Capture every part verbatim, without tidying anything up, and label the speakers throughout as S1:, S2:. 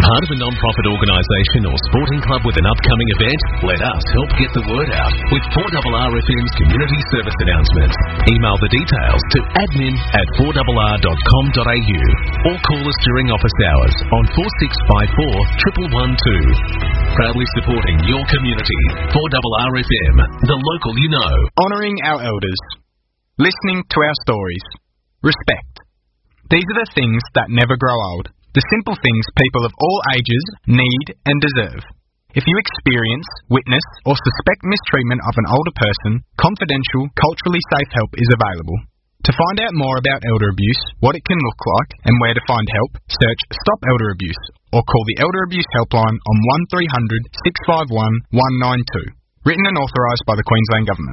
S1: Part of a non-profit organisation or sporting club with an upcoming event? Let us help get the word out with four R R F M's community service announcements. Email the details to admin at four R R dot com dot a u or call us during office hours on four six five four, one one one two. Proudly supporting your community. four R R F M, the local you know.
S2: Honouring our elders. Listening to our stories. Respect. These are the things that never grow old. The simple things people of all ages need and deserve. If you experience, witness, or suspect mistreatment of an older person, confidential, culturally safe help is available. To find out more about elder abuse, what it can look like, and where to find help, search Stop Elder Abuse or call the Elder Abuse Helpline on one three hundred, six five one, one nine two. Written and authorised by the Queensland Government.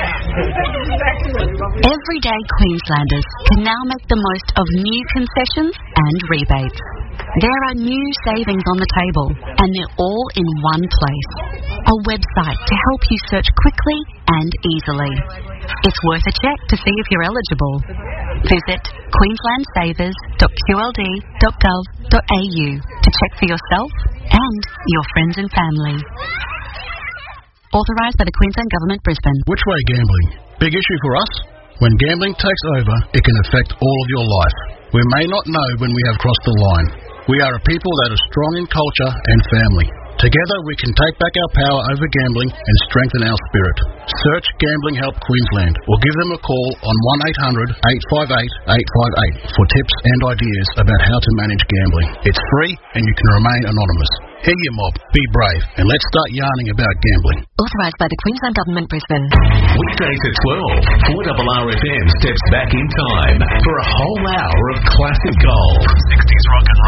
S3: Everyday Queenslanders can now make the most of new concessions and rebates. There are new savings on the table, and they're all in one place. A website to help you search quickly and easily. It's worth a check to see if you're eligible. Visit queensland savers dot q l d dot gov dot a u to check for yourself and your friends and family. Authorised by the Queensland Government, Brisbane.
S4: Which way gambling? Big issue for us? When gambling takes over, it can affect all of your life. We may not know when we have crossed the line. We are a people that are strong in culture and family. Together we can take back our power over gambling and strengthen our spirit. Search Gambling Help Queensland or give them a call on one eight hundred, eight five eight, eight five eight for tips and ideas about how to manage gambling. It's free and you can remain anonymous. Hear your mob, be brave, and let's start yarning about gambling.
S3: Authorised by the Queensland Government, Brisbane.
S1: Weekdays at twelve, four R R F M steps back in time for a whole hour of classic gold. sixties rock and roll.